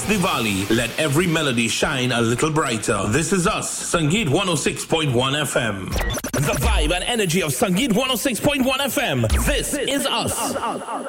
Diwali, let every melody shine a little brighter. This is us, Sangeet 106.1 FM. The vibe and energy of Sangeet 106.1 FM. This is us.